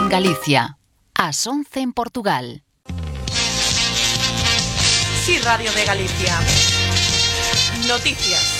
Galicia, ás 11 en Portugal. Sí, Radio de Galicia. Noticias.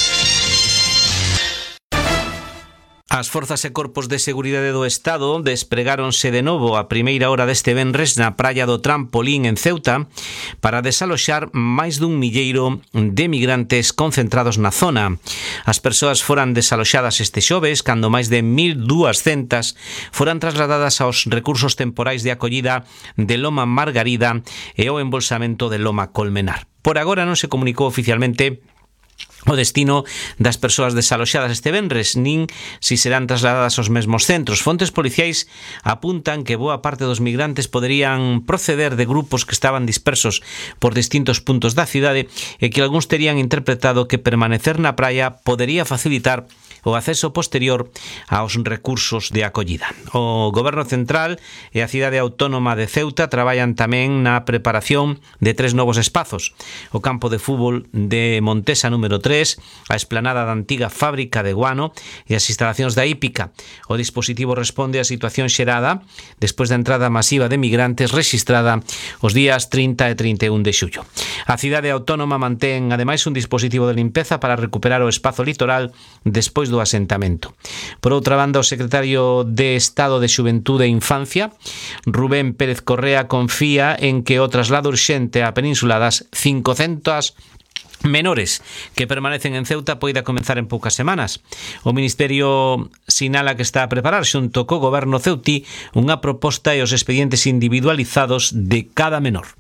As forzas e corpos de seguridade do Estado despregáronse de novo a primeira hora deste venres na praia do Trampolín en Ceuta para desaloxar máis dun milleiro de migrantes concentrados na zona. As persoas foran desaloxadas este xoves cando máis de 1.200 foran trasladadas aos recursos temporais de acollida de Loma Margarida e ao embolsamento de Loma Colmenar. Por agora non se comunicou oficialmente o destino das persoas desaloxadas este venres, nin si serán trasladadas aos mesmos centros. Fontes policiais apuntan que boa parte dos migrantes poderían proceder de grupos que estaban dispersos por distintos puntos da cidade e que algúns terían interpretado que permanecer na praia podería facilitar o acceso posterior aos recursos de acollida. O Goberno Central e a Cidade Autónoma de Ceuta traballan tamén na preparación de 3 novos espazos: o campo de fútbol de Montesa número 3, a esplanada da antiga fábrica de guano e as instalacións da hípica. O dispositivo responde á situación xerada despois da entrada masiva de migrantes rexistrada os días 30 e 31 de xullo. A Cidade Autónoma mantén ademais un dispositivo de limpeza para recuperar o espazo litoral despois do asentamento. Por outra banda, o secretario de Estado de Xuventude e Infancia, Rubén Pérez Correa, confía en que o traslado urxente á península das 500 menores que permanecen en Ceuta poida comenzar en poucas semanas. O Ministerio sinala que está a preparar xunto co Goberno ceutí unha proposta e os expedientes individualizados de cada menor.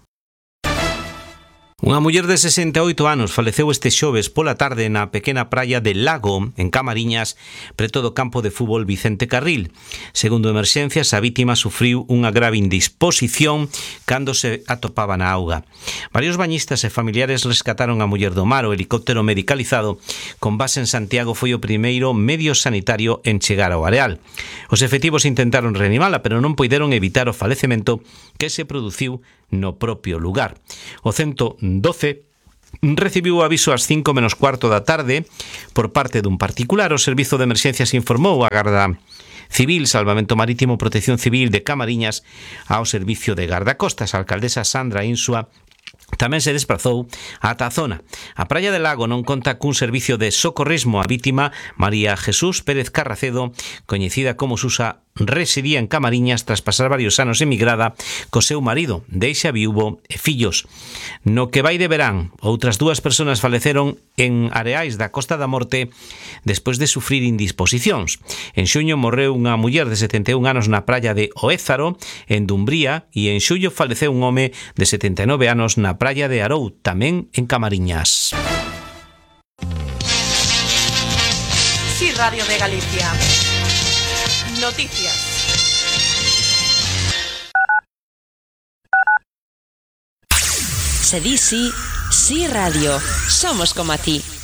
Unha muller de 68 anos faleceu este xoves pola tarde na pequena praia de Lago, en Camariñas, preto do campo de fútbol Vicente Carril. Segundo Emerxencias, a vítima sufriu unha grave indisposición cando se atopaba na auga. Varios bañistas e familiares rescataron a muller do mar. O helicóptero medicalizado con base en Santiago foi o primeiro medio sanitario en chegar ao areal. Os efectivos intentaron reanimala, pero non puideron evitar o falecemento que se produciu no propio lugar. O 112 recibiu o aviso ás 5 menos cuarto da tarde por parte dun particular. O Servizo de Emerxencias informou a Garda Civil, Salvamento Marítimo, Protección Civil de Camariñas ao Servicio de Gardacostas. A alcaldesa Sandra Insua tamén se desplazou ata a zona. A praia de Lago non conta cun servicio de socorrismo. A vítima, María Jesús Pérez Carracedo, coñecida como Susa, residía en Camariñas tras pasar varios anos emigrada co seu marido, deixa viúvo e fillos. No que vai de verán, outras 2 persoas faleceron en areais da Costa da Morte despois de sufrir indisposicións. En xuño morreu unha muller de 71 anos na praia de Oézaro, en Dumbría, e en xullo faleceu un home de 79 anos na praia de Arou, tamén en Camariñas. Sí, Radio de Galicia. Noticias. Se di sí, sí radio. Somos como a ti.